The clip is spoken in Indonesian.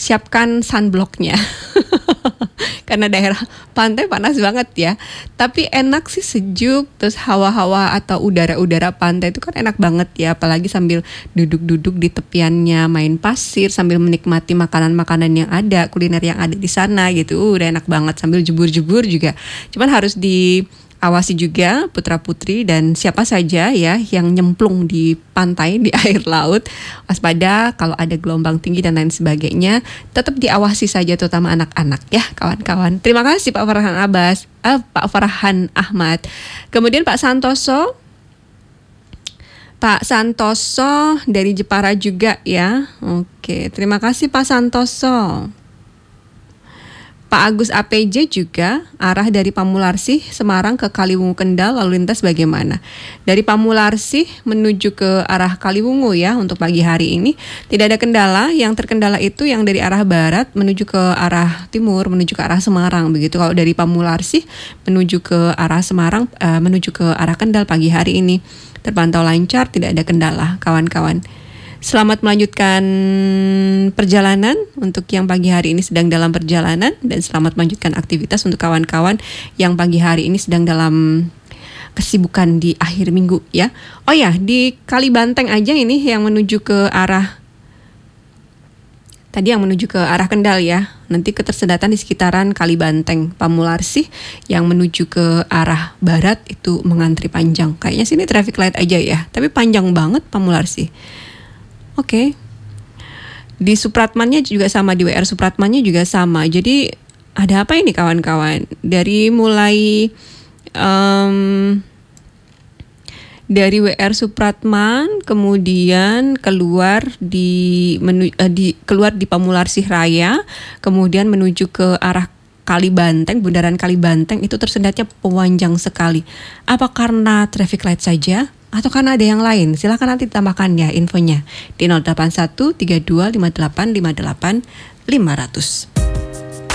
siapkan sunblocknya. Karena daerah pantai panas banget ya. Tapi enak sih, sejuk. Terus hawa-hawa atau udara-udara pantai itu kan enak banget ya. Apalagi sambil duduk-duduk di tepiannya, main pasir, sambil menikmati makanan-makanan yang ada, kuliner yang ada di sana gitu. Udah enak banget, sambil jebur-jebur juga. Cuman harus diawasi juga putra-putri dan siapa saja ya yang nyemplung di pantai, di air laut. Waspada kalau ada gelombang tinggi dan lain sebagainya. Tetap diawasi saja, terutama anak-anak ya kawan-kawan. Terima kasih Pak Farhan Pak Farhan Ahmad. Kemudian Pak Santoso. Pak Santoso dari Jepara juga ya. Oke, terima kasih Pak Santoso. Pak Agus APJ juga, arah dari Pamularsih Semarang ke Kaliwungu Kendal lalu lintas bagaimana? Dari Pamularsih menuju ke arah Kaliwungu ya untuk pagi hari ini tidak ada kendala. Yang terkendala itu yang dari arah barat menuju ke arah timur, menuju ke arah Semarang begitu. Kalau dari Pamularsih menuju ke arah Semarang, menuju ke arah Kendal pagi hari ini terpantau lancar, tidak ada kendala kawan-kawan. Selamat melanjutkan perjalanan untuk yang pagi hari ini sedang dalam perjalanan, dan selamat melanjutkan aktivitas untuk kawan-kawan yang pagi hari ini sedang dalam kesibukan di akhir minggu ya. Oh ya, di Kalibanteng aja ini yang menuju ke arah tadi yang menuju ke arah Kendal ya. Nanti ketersedatan di sekitaran Kalibanteng, Pamularsih yang menuju ke arah barat itu mengantri panjang. Kayaknya sini traffic light aja ya, tapi panjang banget Pamularsih. Oke. Di Supratmannya juga sama, di WR Supratmannya juga sama. Jadi ada apa ini kawan-kawan? Dari mulai dari WR Supratman kemudian keluar di Pamularsih Raya, kemudian menuju ke arah Kalibanteng, bundaran Kalibanteng itu tersendatnya panjang sekali. Apa karena traffic light saja? Atau karena ada yang lain? Silakan nanti ditambahkan ya infonya di 081 32 58 58 500.